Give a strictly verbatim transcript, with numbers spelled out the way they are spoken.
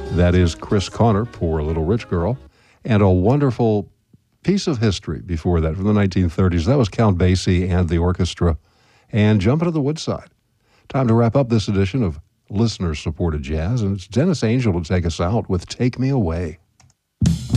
That is Chris Connor, Poor Little Rich Girl, and a wonderful piece of history before that from the nineteen thirties. That was Count Basie and the orchestra, and Jumpin' to the Woodside. Time to wrap up this edition of listener-supported jazz, and it's Dennis Angel to take us out with Take Me Away.